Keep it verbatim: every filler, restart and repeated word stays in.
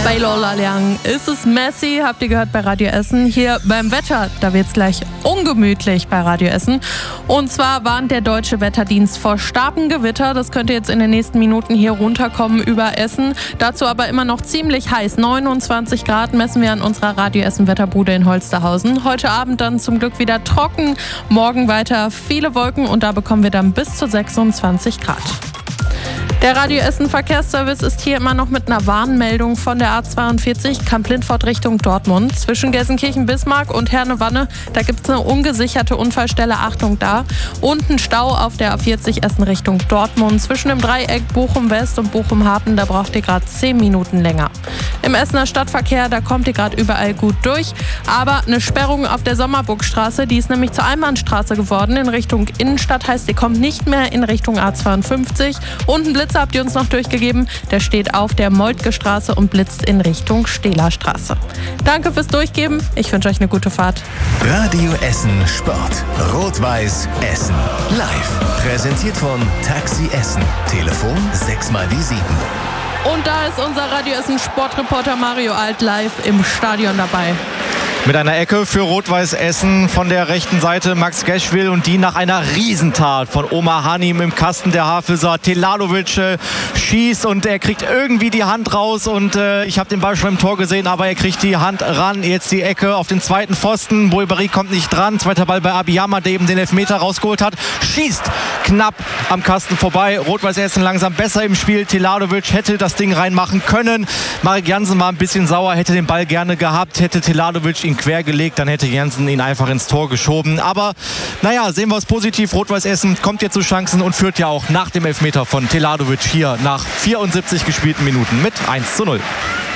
Bei Lola Liang ist es Messi, habt ihr gehört bei Radio Essen. Hier beim Wetter, da wird es gleich ungemütlich bei Radio Essen. Und zwar warnt der Deutsche Wetterdienst vor starkem Gewitter. Das könnte jetzt in den nächsten Minuten hier runterkommen über Essen. Dazu aber immer noch ziemlich heiß. neunundzwanzig Grad messen wir an unserer Radio Essen Wetterbude in Holsterhausen. Heute Abend dann zum Glück wieder trocken. Morgen weiter viele Wolken und da bekommen wir dann bis zu sechsundzwanzig Grad. Der Radio Essen Verkehrsservice ist hier immer noch mit einer Warnmeldung von der A zweiundvierzig Kamp-Lindfort Richtung Dortmund. Zwischen Gelsenkirchen-Bismarck und Herne-Wanne, da gibt es eine ungesicherte Unfallstelle, Achtung da. Und ein Stau auf der A vierzig Essen Richtung Dortmund. Zwischen dem Dreieck Bochum-West und Bochum-Hafen, da braucht ihr gerade zehn Minuten länger. Im Essener Stadtverkehr, da kommt ihr gerade überall gut durch. Aber eine Sperrung auf der Sommerburgstraße, die ist nämlich zur Einbahnstraße geworden in Richtung Innenstadt. Heißt, ihr kommt nicht mehr in Richtung A zweiundfünfzig. Und ein Blitzer habt ihr uns noch durchgegeben. Der steht auf der Moltke-Straße und blitzt in Richtung Stehlerstraße. Danke fürs Durchgeben. Ich wünsche euch eine gute Fahrt. Radio Essen Sport. Rot-Weiß Essen. Live. Präsentiert von Taxi Essen. Telefon sechs mal die sieben. Und da ist unser Radio Essen Sportreporter Mario Alt live im Stadion dabei. Mit einer Ecke für Rot-Weiß Essen von der rechten Seite Max Geschwil und die nach einer Riesentat von Omar Hanim im Kasten der Havelser. Telalovic äh, schießt und er kriegt irgendwie die Hand raus und äh, ich habe den Ball schon im Tor gesehen, aber er kriegt die Hand ran. Jetzt die Ecke auf den zweiten Pfosten. Boibari kommt nicht dran. Zweiter Ball bei Abiyama, der eben den Elfmeter rausgeholt hat. Schießt knapp am Kasten vorbei. Rot-Weiß Essen langsam besser im Spiel. Telalovic hätte das Ding reinmachen können. Marek Jansen war ein bisschen sauer, hätte den Ball gerne gehabt, hätte Telalovic ihn quer gelegt, dann hätte Jansen ihn einfach ins Tor geschoben. Aber naja, sehen wir es positiv. Rot-Weiß Essen kommt jetzt zu Chancen und führt ja auch nach dem Elfmeter von Telalovic hier nach vierundsiebzig gespielten Minuten mit eins zu null.